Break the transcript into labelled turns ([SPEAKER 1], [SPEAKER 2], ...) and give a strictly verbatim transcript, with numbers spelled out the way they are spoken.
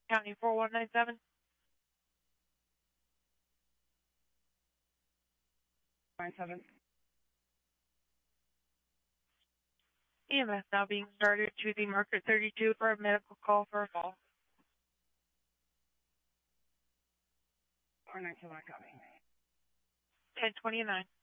[SPEAKER 1] County four one nine seven.
[SPEAKER 2] nine seven.
[SPEAKER 1] E M S now being started to the marker thirty-two for a medical call for a fall.
[SPEAKER 2] four nine two one, copy.
[SPEAKER 1] ten twenty-nine.